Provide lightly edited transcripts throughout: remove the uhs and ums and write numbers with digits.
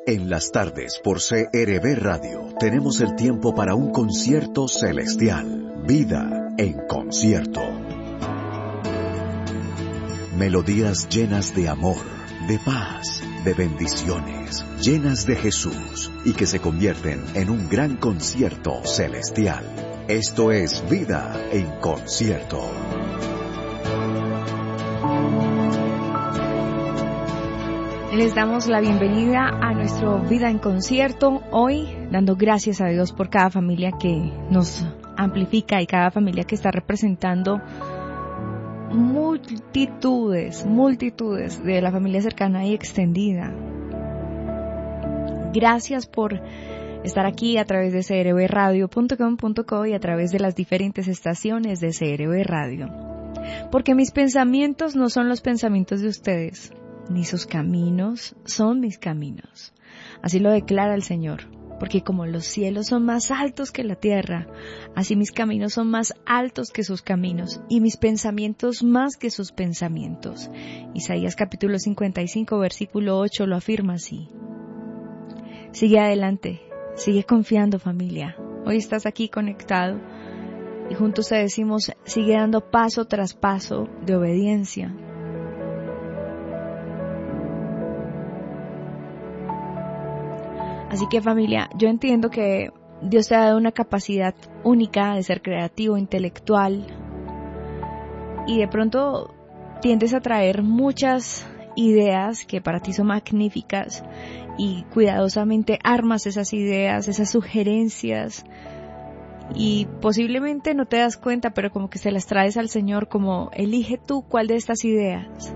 En las tardes por CRB Radio tenemos el tiempo para un concierto celestial. Vida en concierto. Melodías llenas de amor, de paz, de bendiciones, llenas de Jesús y que se convierten en un gran concierto celestial. Esto es Vida en concierto. Les damos la bienvenida a nuestro Vida en Concierto, hoy dando gracias a Dios por cada familia que nos amplifica y cada familia que está representando multitudes de la familia cercana y extendida. Gracias por estar aquí a través de crbradio.com.co y a través de las diferentes estaciones de CRB Radio. Porque mis pensamientos no son los pensamientos de ustedes, ni sus caminos son mis caminos. Así lo declara el Señor. Porque como los cielos son más altos que la tierra, así mis caminos son más altos que sus caminos, y mis pensamientos más que sus pensamientos. Isaías capítulo 55, versículo 8 lo afirma así. Sigue adelante, sigue confiando, familia. Hoy estás aquí conectado y juntos te decimos, sigue dando paso tras paso de obediencia. Así que, familia, yo entiendo que Dios te ha dado una capacidad única de ser creativo, intelectual, y de pronto tiendes a traer muchas ideas que para ti son magníficas y cuidadosamente armas esas ideas, esas sugerencias, y posiblemente no te das cuenta, pero como que se las traes al Señor, como elige tú cuál de estas ideas.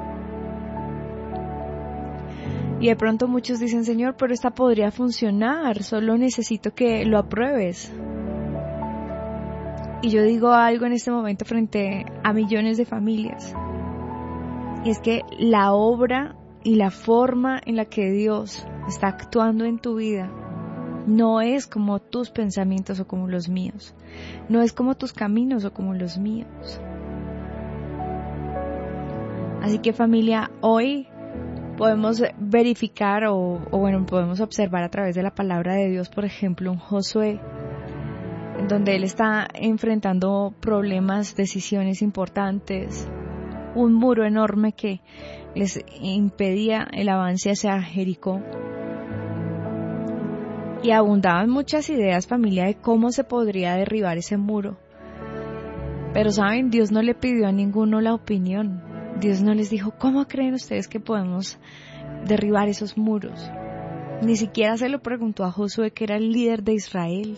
Y de pronto muchos dicen, Señor, pero esta podría funcionar, solo necesito que lo apruebes. Y yo digo algo en este momento frente a millones de familias. Y es que la obra y la forma en la que Dios está actuando en tu vida no es como tus pensamientos o como los míos. No es como tus caminos o como los míos. Así que, familia, hoy podemos verificar o podemos observar a través de la palabra de Dios, por ejemplo, un Josué, donde él está enfrentando problemas, decisiones importantes, un muro enorme que les impedía el avance hacia Jericó. Y abundaban muchas ideas, familia, de cómo se podría derribar ese muro. Pero, ¿saben? Dios no le pidió a ninguno la opinión. Dios no les dijo, ¿cómo creen ustedes que podemos derribar esos muros? Ni siquiera se lo preguntó a Josué, que era el líder de Israel.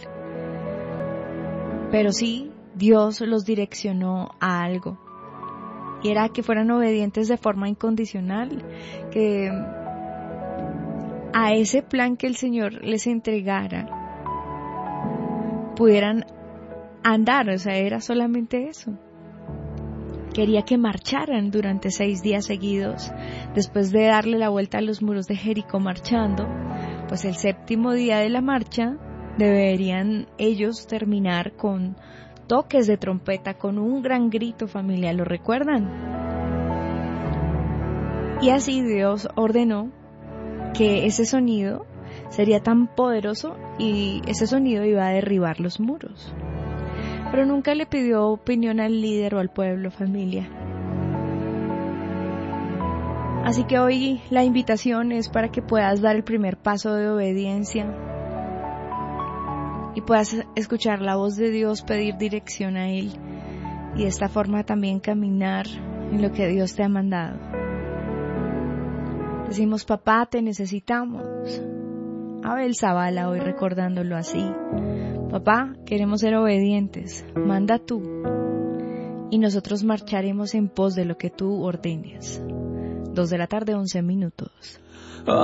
Pero sí, Dios los direccionó a algo. Y era que fueran obedientes de forma incondicional, que a ese plan que el Señor les entregara pudieran andar, o sea, era solamente eso. Quería que marcharan durante 6 días seguidos, después de darle la vuelta a los muros de Jericó marchando, pues el 7º día de la marcha deberían ellos terminar con toques de trompeta, con un gran grito, familia, ¿lo recuerdan? Y así Dios ordenó que ese sonido sería tan poderoso y ese sonido iba a derribar los muros. Pero nunca le pidió opinión al líder o al pueblo, familia. Así que hoy la invitación es para que puedas dar el primer paso de obediencia y puedas escuchar la voz de Dios, pedir dirección a Él y de esta forma también caminar en lo que Dios te ha mandado. Decimos, papá, te necesitamos. Abel Zavala hoy recordándolo así. Papá, queremos ser obedientes, manda tú, y nosotros marcharemos en pos de lo que tú ordenes. 2:11 p.m.